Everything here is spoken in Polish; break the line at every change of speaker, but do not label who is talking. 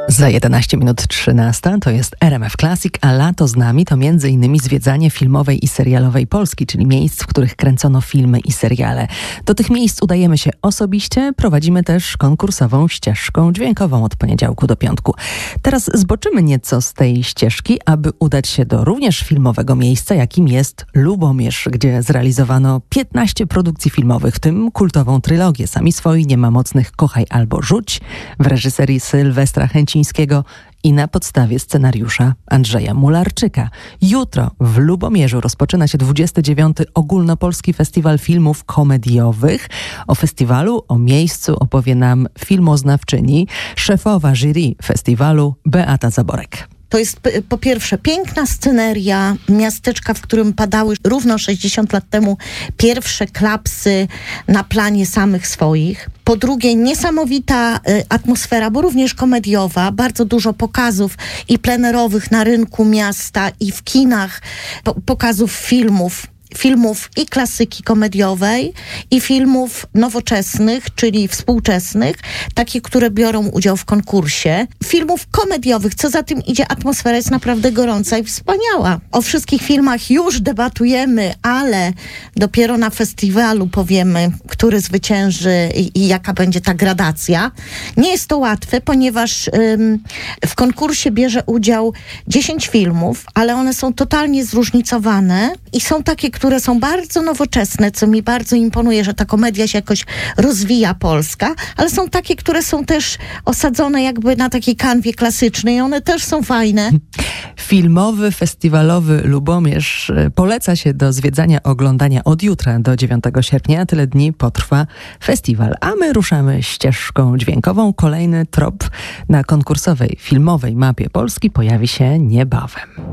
Za 11 minut 13 to jest RMF Classic, a lato z nami to m.in. zwiedzanie filmowej i serialowej Polski, czyli miejsc, w których kręcono filmy i seriale. Do tych miejsc udajemy się osobiście, prowadzimy też konkursową ścieżką dźwiękową od poniedziałku do piątku. Teraz zboczymy nieco z tej ścieżki, aby udać się do również filmowego miejsca, jakim jest Lubomierz, gdzie zrealizowano 15 produkcji filmowych, w tym kultową trylogię Sami swoi, Nie ma mocnych, Kochaj albo rzuć w reżyserii Sylwestra Chęcińskiego i na podstawie scenariusza Andrzeja Mularczyka. Jutro w Lubomierzu rozpoczyna się 29. Ogólnopolski Festiwal Filmów Komediowych. O festiwalu, o miejscu opowie nam filmoznawczyni, szefowa jury festiwalu Beata Zaborek.
To jest po pierwsze piękna sceneria miasteczka, w którym padały równo 60 lat temu pierwsze klapsy na planie Samych swoich. Po drugie niesamowita atmosfera, bo również komediowa, bardzo dużo pokazów i plenerowych na rynku miasta i w kinach, pokazów filmów i klasyki komediowej i filmów nowoczesnych, czyli współczesnych, takie, które biorą udział w konkursie. Filmów komediowych, co za tym idzie, atmosfera jest naprawdę gorąca i wspaniała. O wszystkich filmach już debatujemy, ale dopiero na festiwalu powiemy, który zwycięży i jaka będzie ta gradacja. Nie jest to łatwe, ponieważ w konkursie bierze udział 10 filmów, ale one są totalnie zróżnicowane i są takie, które są bardzo nowoczesne, co mi bardzo imponuje, że ta komedia się jakoś rozwija polska, ale są takie, które są też osadzone jakby na takiej kanwie klasycznej i one też są fajne.
Filmowy, festiwalowy Lubomierz poleca się do zwiedzania, oglądania od jutra do 9 sierpnia. Tyle dni potrwa festiwal, a my ruszamy ścieżką dźwiękową. Kolejny trop na konkursowej filmowej mapie Polski pojawi się niebawem.